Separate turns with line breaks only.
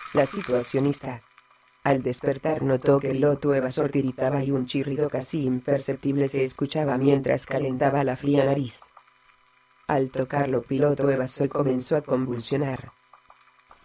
La situacionista. Al despertar notó que el loto evasor tiritaba y un chirrido casi imperceptible se escuchaba mientras calentaba la fría nariz. Al tocarlo, piloto evasor comenzó a convulsionar.